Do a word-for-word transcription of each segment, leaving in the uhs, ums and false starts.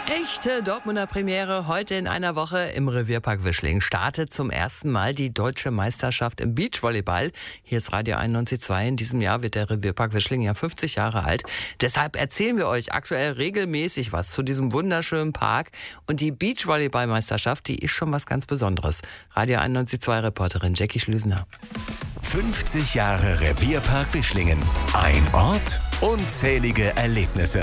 Echte Dortmunder Premiere heute in einer Woche im Revierpark Wischling. Startet zum ersten Mal die deutsche Meisterschaft im Beachvolleyball. Hier ist Radio einundneunzig Komma zwei. In diesem Jahr wird der Revierpark Wischling ja fünfzig Jahre alt. Deshalb erzählen wir euch aktuell regelmäßig was zu diesem wunderschönen Park. Und die Beachvolleyball-Meisterschaft, die ist schon was ganz Besonderes. Radio einundneunzig Komma zwei Reporterin Jackie Schlüsener. fünfzig Jahre Revierpark Wischlingen. Ein Ort, unzählige Erlebnisse.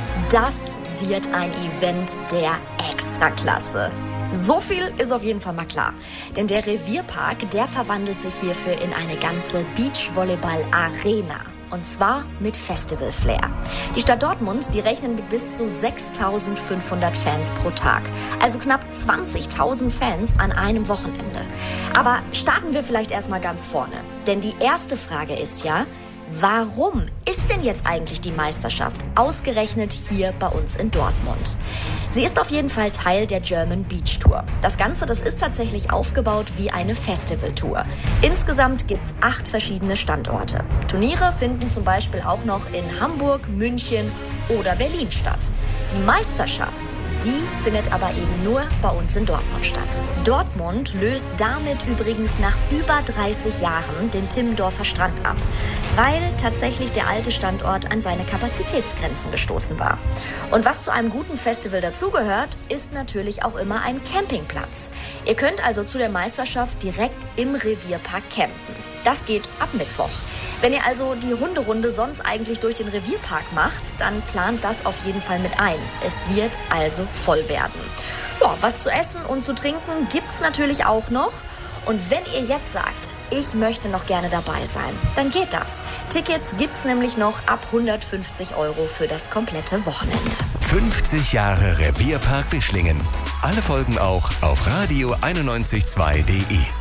Das wird ein Event der Extraklasse. So viel ist auf jeden Fall mal klar. Denn der Revierpark, der verwandelt sich hierfür in eine ganze Beachvolleyball-Arena. Und zwar mit Festival-Flair. Die Stadt Dortmund, die rechnen mit bis zu sechstausendfünfhundert Fans pro Tag. Also knapp zwanzigtausend Fans an einem Wochenende. Aber starten wir vielleicht erstmal ganz vorne. Denn die erste Frage ist ja, warum ist denn jetzt eigentlich die Meisterschaft ausgerechnet hier bei uns in Dortmund? Sie ist auf jeden Fall Teil der German Beach Tour. Das Ganze, das ist tatsächlich aufgebaut wie eine Festivaltour. Insgesamt gibt's acht verschiedene Standorte. Turniere finden zum Beispiel auch noch in Hamburg, München oder Berlin statt. Die Meisterschaft, die findet aber eben nur bei uns in Dortmund statt. Dortmund löst damit übrigens nach über dreißig Jahren den Timmendorfer Strand ab, weil tatsächlich der alte Standort an seine Kapazitätsgrenzen gestoßen war. Und was zu einem guten Festival dazugehört, ist natürlich auch immer ein Campingplatz. Ihr könnt also zu der Meisterschaft direkt im Revierpark campen. Das geht ab Mittwoch. Wenn ihr also die Hunderunde sonst eigentlich durch den Revierpark macht, dann plant das auf jeden Fall mit ein. Es wird also voll werden. Ja, was zu essen und zu trinken gibt's natürlich auch noch. Und wenn ihr jetzt sagt, ich möchte noch gerne dabei sein, dann geht das. Tickets gibt's nämlich noch ab hundertfünfzig Euro für das komplette Wochenende. fünfzig Jahre Revierpark Wischlingen. Alle Folgen auch auf radio einundneunzig Komma zwei punkt de.